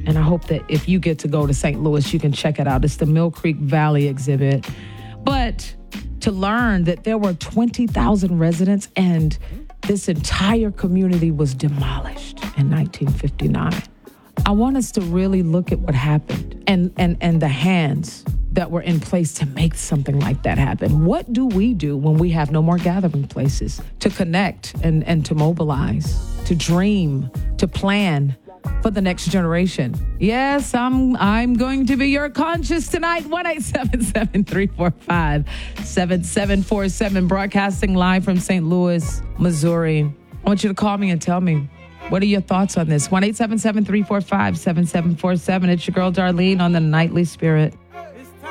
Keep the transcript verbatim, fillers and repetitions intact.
And I hope that if you get to go to Saint Louis, you can check it out. It's the Mill Creek Valley exhibit. But to learn that there were twenty thousand residents and this entire community was demolished in nineteen fifty-nine. I want us to really look at what happened and, and, and the hands that were in place to make something like that happen. What do we do when we have no more gathering places to connect and, and to mobilize, to dream, to plan for the next generation? Yes, I'm I'm going to be your conscience tonight. one eight seven seven, three four five, seven seven four seven, broadcasting live from Saint Louis, Missouri. I want you to call me and tell me, what are your thoughts on this? one eight seven seven, three four five, seven seven four seven. It's your girl Darlene on the Nightly Spirit.